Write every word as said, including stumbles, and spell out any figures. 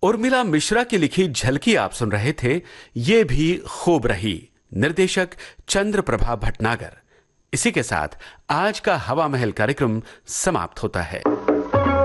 उर्मिला मिश्रा की लिखी झलकी आप सुन रहे थे। ये भी खूब रही, निर्देशक चंद्र प्रभा भटनागर। इसी के साथ आज का हवा महल कार्यक्रम समाप्त होता है।